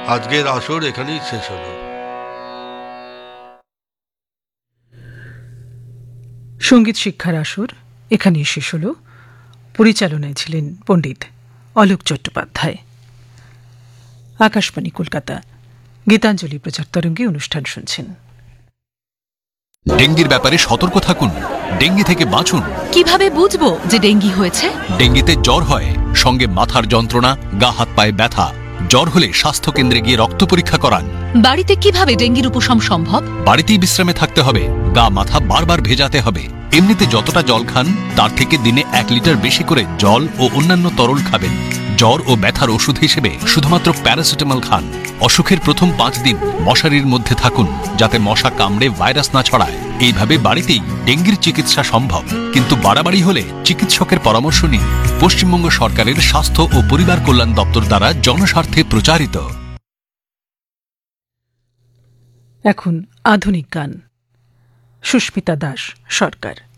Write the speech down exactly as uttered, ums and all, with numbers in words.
আজকের আসর এখানেই শেষ হলো। সঙ্গীত শিক্ষার আসর এখানেই শেষ হল। পরিচালনায় ছিলেন পণ্ডিত অলোক চট্টোপাধ্যায়। আকাশবাণী কলকাতা, গীতাঞ্জলি প্রচার তরঙ্গে অনুষ্ঠান শুনছেন। ডেঙ্গির ব্যাপারে সতর্ক থাকুন, ডেঙ্গি থেকে বাঁচুন। কিভাবে বুঝবো যে ডেঙ্গি হয়েছে? ডেঙ্গিতে জ্বর হয়, সঙ্গে মাথার যন্ত্রণা, গা হাত পায়ে ব্যথা। জ্বর হলে স্বাস্থ্য কেন্দ্রে গিয়ে রক্ত পরীক্ষা করান। বাড়িতে কিভাবে ডেঙ্গির উপশম সম্ভব? বাড়িতেই বিশ্রামে থাকতে হবে, গা মাথা বারবার ভেজাতে হবে। এমনিতে যতটা জল খান তার থেকে দিনে এক লিটার বেশি করে জল ও অন্যান্য তরল খাবেন। জ্বর ও ব্যথার ওষুধ হিসেবে শুধুমাত্র প্যারাসিটামল খান। অসুখের প্রথম পাঁচ দিন মশারির মধ্যে থাকুন, যাতে মশা কামড়ে ভাইরাস না ছড়ায়। এইভাবে বাড়িতেই ডেঙ্গির চিকিৎসা সম্ভব, কিন্তু বাড়াবাড়ি হলে চিকিৎসকের পরামর্শ নিন। পশ্চিমবঙ্গ সরকারের স্বাস্থ্য ও পরিবার কল্যাণ দপ্তর দ্বারা জনস্বার্থে প্রচারিত। এখন আধুনিক গান। সুস্মিতা দাস সরকার।